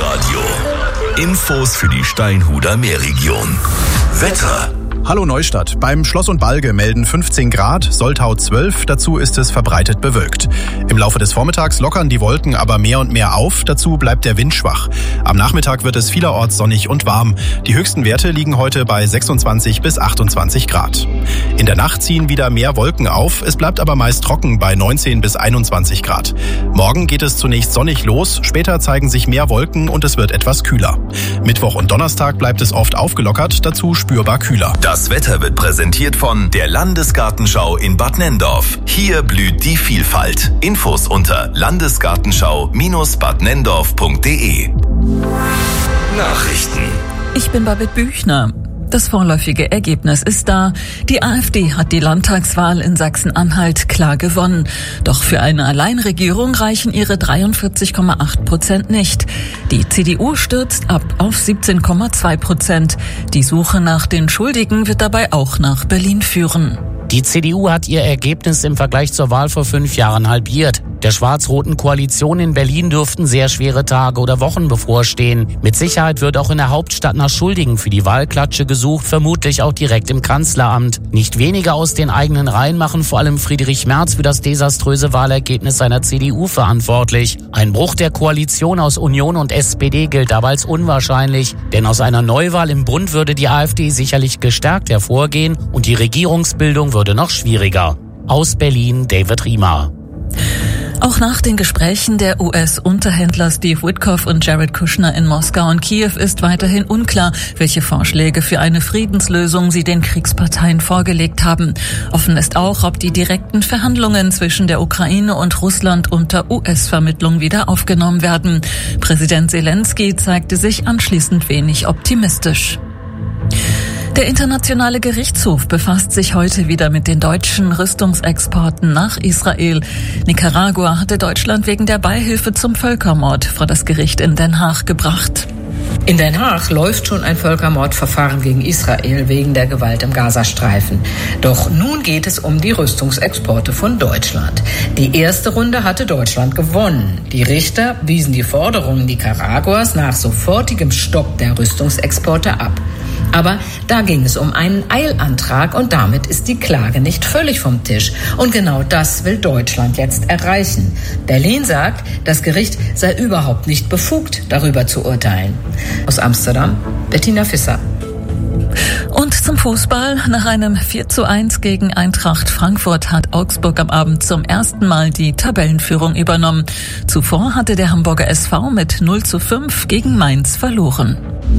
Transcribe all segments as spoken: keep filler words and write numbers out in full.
Meerradio. Infos für die Steinhuder Meerregion. Wetter. Hallo Neustadt. Beim Schloss und Balge melden fünfzehn Grad, Soltau zwölf, dazu ist es verbreitet bewölkt. Im Laufe des Vormittags lockern die Wolken aber mehr und mehr auf, dazu bleibt der Wind schwach. Am Nachmittag wird es vielerorts sonnig und warm. Die höchsten Werte liegen heute bei sechsundzwanzig bis achtundzwanzig Grad. In der Nacht ziehen wieder mehr Wolken auf, es bleibt aber meist trocken bei neunzehn bis einundzwanzig Grad. Morgen geht es zunächst sonnig los, später zeigen sich mehr Wolken und es wird etwas kühler. Mittwoch und Donnerstag bleibt es oft aufgelockert, dazu spürbar kühler. Das Wetter wird präsentiert von der Landesgartenschau in Bad Nenndorf. Hier blüht die Vielfalt. Infos unter landesgartenschau Bindestrich bad nenndorf punkt de. Nachrichten. Ich bin Babette Büchner. Das vorläufige Ergebnis ist da. Die AfD hat die Landtagswahl in Sachsen-Anhalt klar gewonnen. Doch für eine Alleinregierung reichen ihre dreiundvierzig Komma acht Prozent nicht. Die C D U stürzt ab auf siebzehn Komma zwei Prozent. Die Suche nach den Schuldigen wird dabei auch nach Berlin führen. Die C D U hat ihr Ergebnis im Vergleich zur Wahl vor fünf Jahren halbiert. Der schwarz-roten Koalition in Berlin dürften sehr schwere Tage oder Wochen bevorstehen. Mit Sicherheit wird auch in der Hauptstadt nach Schuldigen für die Wahlklatsche gesucht, vermutlich auch direkt im Kanzleramt. Nicht wenige aus den eigenen Reihen machen vor allem Friedrich Merz für das desaströse Wahlergebnis seiner C D U verantwortlich. Ein Bruch der Koalition aus Union und S P D gilt aber als unwahrscheinlich, denn aus einer Neuwahl im Bund würde die AfD sicherlich gestärkt hervorgehen und die Regierungsbildung würde noch schwieriger. Aus Berlin, David Riemer. Auch nach den Gesprächen der U S-Unterhändler Steve Witkoff und Jared Kushner in Moskau und Kiew ist weiterhin unklar, welche Vorschläge für eine Friedenslösung sie den Kriegsparteien vorgelegt haben. Offen ist auch, ob die direkten Verhandlungen zwischen der Ukraine und Russland unter U S-Vermittlung wieder aufgenommen werden. Präsident Zelensky zeigte sich anschließend wenig optimistisch. Der Internationale Gerichtshof befasst sich heute wieder mit den deutschen Rüstungsexporten nach Israel. Nicaragua hatte Deutschland wegen der Beihilfe zum Völkermord vor das Gericht in Den Haag gebracht. In Den Haag läuft schon ein Völkermordverfahren gegen Israel wegen der Gewalt im Gazastreifen. Doch nun geht es um die Rüstungsexporte von Deutschland. Die erste Runde hatte Deutschland gewonnen. Die Richter wiesen die Forderungen Nicaraguas nach sofortigem Stopp der Rüstungsexporte ab. Aber da ging es um einen Eilantrag und damit ist die Klage nicht völlig vom Tisch. Und genau das will Deutschland jetzt erreichen. Berlin sagt, das Gericht sei überhaupt nicht befugt, darüber zu urteilen. Aus Amsterdam, Bettina Visser. Und zum Fußball. Nach einem vier zu eins gegen Eintracht Frankfurt hat Augsburg am Abend zum ersten Mal die Tabellenführung übernommen. Zuvor hatte der Hamburger S V mit null zu fünf gegen Mainz verloren.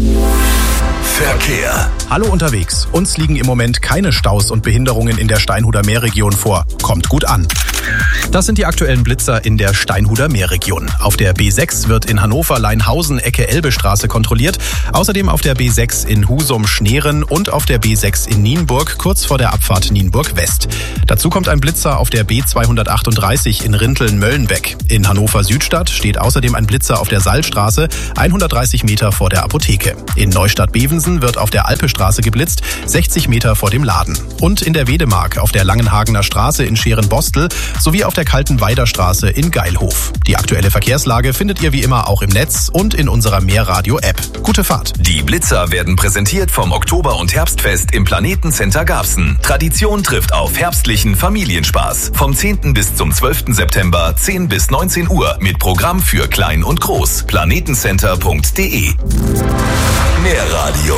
Verkehr. Hallo unterwegs. Uns liegen im Moment keine Staus und Behinderungen in der Steinhuder Meerregion vor. Kommt gut an. Das sind die aktuellen Blitzer in der Steinhuder Meerregion. Auf der B sechs wird in Hannover-Leinhausen Ecke Elbestraße kontrolliert. Außerdem auf der B sechs in Husum-Schneeren und auf der B sechs in Nienburg kurz vor der Abfahrt Nienburg West. Dazu kommt ein Blitzer auf der B zweihundertachtunddreißig in Rinteln-Möllenbeck. In Hannover-Südstadt steht außerdem ein Blitzer auf der Saalstraße hundertdreißig Meter vor der Apotheke. In Neustadt-Bevensen wird auf der Alpestraße geblitzt, sechzig Meter vor dem Laden. Und in der Wedemark auf der Langenhagener Straße in Scherenbostel sowie auf der Kaltenweider Straße in Geilhof. Die aktuelle Verkehrslage findet ihr wie immer auch im Netz und in unserer Meerradio-App. Gute Fahrt. Die Blitzer werden präsentiert vom Oktober- und Herbstfest im Planetencenter Garbsen. Tradition trifft auf herbstlichen Familienspaß. Vom zehnten bis zum zwölften September, zehn bis neunzehn Uhr mit Programm für Klein und Groß. planetencenter punkt de. Meerradio.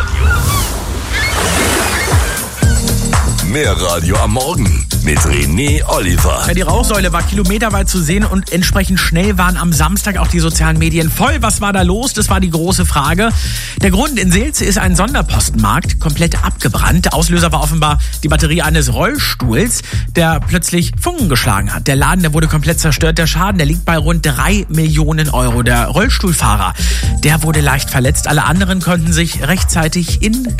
Meerradio am Morgen mit René Oliver. Ja, die Rauchsäule war kilometerweit zu sehen und entsprechend schnell waren am Samstag auch die sozialen Medien voll. Was war da los? Das war die große Frage. Der Grund: in Seelze ist ein Sonderpostenmarkt komplett abgebrannt. Der Auslöser war offenbar die Batterie eines Rollstuhls, der plötzlich Funken geschlagen hat. Der Laden, der wurde komplett zerstört. Der Schaden, der liegt bei rund drei Millionen Euro. Der Rollstuhlfahrer, der wurde leicht verletzt. Alle anderen konnten sich rechtzeitig in